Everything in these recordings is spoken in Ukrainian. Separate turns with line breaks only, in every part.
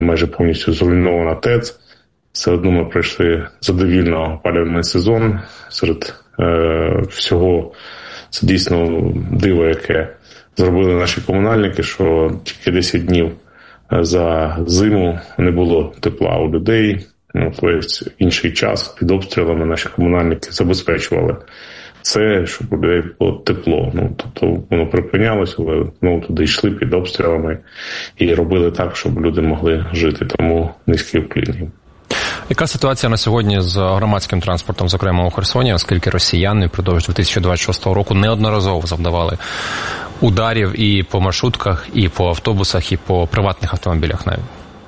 майже повністю зруйнована ТЕЦ. Все одно ми пройшли задовільно опалювальний сезон. Серед всього це дійсно диво, яке зробили наші комунальники, що тільки 10 днів за зиму не було тепла у людей. Весь інший час під обстрілами наші комунальники забезпечували це, щоб у людей було тепло. Тобто воно припинялося, але знову туди йшли під обстрілами і робили так, щоб люди могли жити. Тому низький уклін.
Яка ситуація на сьогодні з громадським транспортом, зокрема у Херсоні, оскільки росіяни впродовж 2026 року неодноразово завдавали ударів і по маршрутках, і по автобусах, і по приватних автомобілях навіть?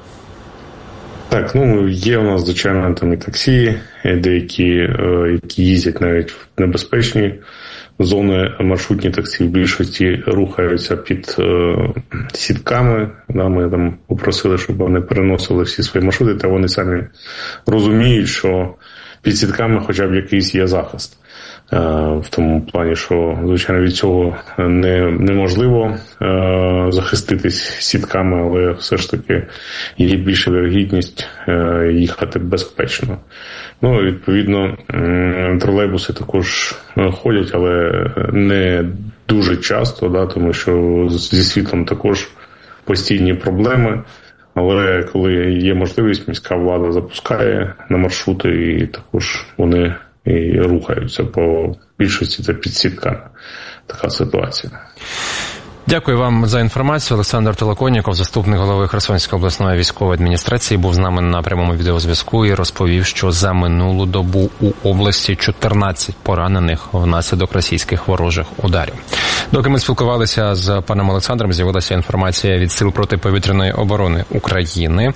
Так, є у нас, звичайно, там і таксі, деякі, які їздять навіть в небезпечні зони. Маршрутні таксі в більшості рухаються під сітками. Ми там попросили, щоб вони переносили всі свої маршрути, та вони самі розуміють, що під сітками хоча б якийсь є захист. В тому плані, що, звичайно, від цього неможливо захиститись сітками, але все ж таки є більша вірогідність їхати безпечно. Відповідно, тролейбуси також ходять, але не дуже часто, тому що зі світлом також постійні проблеми. Але коли є можливість, міська влада запускає на маршрути, і також вони і рухаються по більшості та під сітками. Така ситуація.
Дякую вам за інформацію. Олександр Толоконніков, заступник голови Херсонської обласної військової адміністрації, був з нами на прямому відеозв'язку і розповів, що за минулу добу у області 14 поранених внаслідок російських ворожих ударів. Доки ми спілкувалися з паном Олександром, з'явилася інформація від Сил протиповітряної оборони України.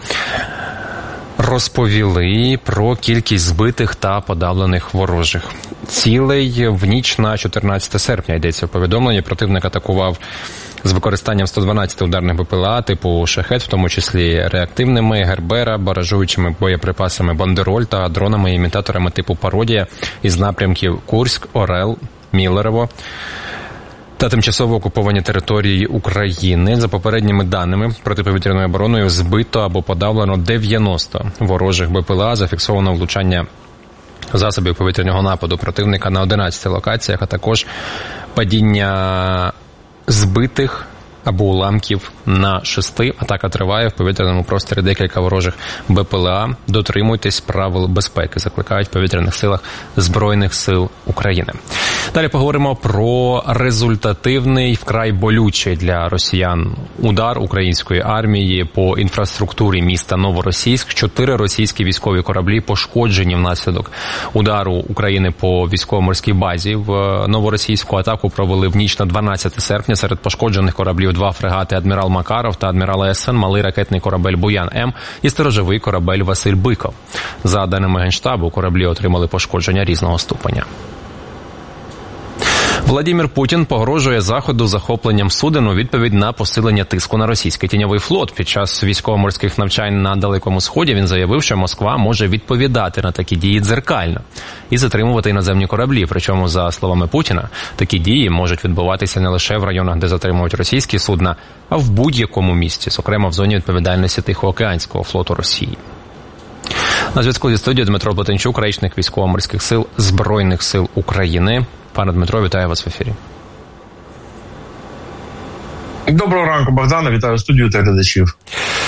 Розповіли про кількість збитих та подавлених ворожих цілей в ніч на 14 серпня, йдеться в повідомленні. Противник атакував з використанням 112 ударних БПЛА типу «Шахет», в тому числі реактивними, «Гербера», баражуючими боєприпасами «Бандероль» та дронами-імітаторами типу «Пародія» із напрямків Курськ, Орел, Міллерово та тимчасово окуповані території України. За попередніми даними протиповітряною обороною збито або подавлено 90 ворожих БПЛА, зафіксовано влучання засобів повітряного нападу противника на 11 локаціях, а також падіння збитих або уламків на 6. Атака триває, в повітряному просторі декілька ворожих БПЛА. Дотримуйтесь правил безпеки, закликають в повітряних силах Збройних сил України. Далі поговоримо про результативний, вкрай болючий для росіян удар української армії по інфраструктурі міста Новоросійськ. 4 російські військові кораблі пошкоджені внаслідок удару України по військово-морській базі в Новоросійську. Атаку провели в ніч на 12 серпня. Серед пошкоджених кораблів 2 фрегати «Адмірал Макаров» та «Адмірал Есен», малий ракетний корабель «Буян-М» і сторожовий корабель «Василь Биков». За даними Генштабу, кораблі отримали пошкодження різного ступеня. Владимир Путін погрожує Заходу захопленням суден у відповідь на посилення тиску на російський тіньовий флот. Під час військово-морських навчань на Далекому Сході він заявив, що Москва може відповідати на такі дії дзеркально і затримувати іноземні кораблі. Причому, за словами Путіна, такі дії можуть відбуватися не лише в районах, де затримують російські судна, а в будь-якому місці, зокрема в зоні відповідальності Тихоокеанського флоту Росії. На зв'язку зі студією Дмитро Плетенчук, речник військово-морських сил Збройних сил України. Пане Дмитро, вітаю вас в ефірі.
Доброго ранку, Богдане. Вітаю студію та глядачів.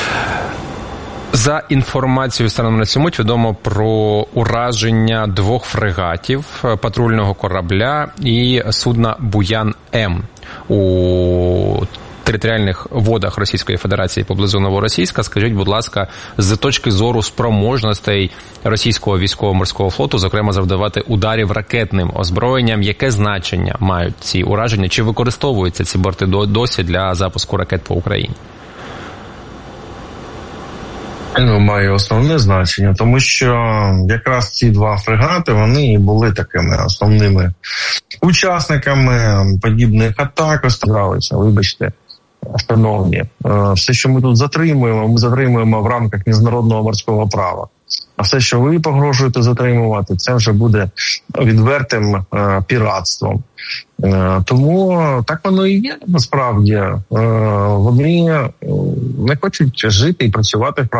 За інформацією станом на цю мить відомо про ураження 2 фрегатів, патрульного корабля і судна «Буян-М» у територіальних водах Російської Федерації поблизу Новоросійська. Скажіть, будь ласка, з точки зору спроможностей російського військово-морського флоту, зокрема, завдавати ударів ракетним озброєнням, яке значення мають ці ураження? Чи використовуються ці борти досі для запуску ракет по Україні?
Має основне значення, тому що якраз ці 2 фрегати, вони і були такими основними учасниками подібних атак. Осталися, вибачте, шановні. Все, що ми тут затримуємо в рамках міжнародного морського права. А все, що ви погрожуєте затримувати, це вже буде відвертим піратством. Тому так воно і є, насправді. Вони не хочуть жити і працювати в